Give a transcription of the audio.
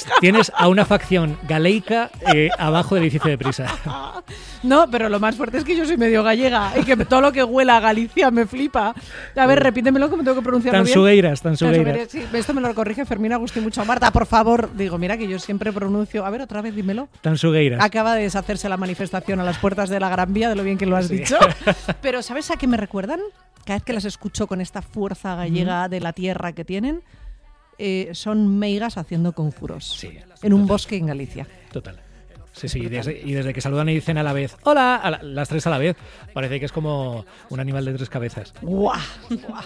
Tienes a una facción galeica abajo del edificio de Prisa. No, pero lo más fuerte es que yo soy medio gallega y que todo lo que huela a Galicia me flipa. A ver, repítemelo que me tengo que pronunciarlo bien. Tansugueiras. Sí, esto me lo corrige Fermín Agustín mucho. Marta, por favor. Digo, mira que yo siempre pronuncio... A ver, otra vez, dímelo. Tansugueiras. Acaba de deshacerse la manifestación a las puertas de la Gran Vía, de lo bien que lo has dicho. Pero ¿sabes a qué me recuerdan? Cada vez que las escucho con esta fuerza gallega de la tierra que tienen, son meigas haciendo conjuros en un bosque en Galicia. Total. Sí, y desde que saludan y dicen a la vez, hola, las tres a la vez, parece que es como un animal de tres cabezas. ¡Guau!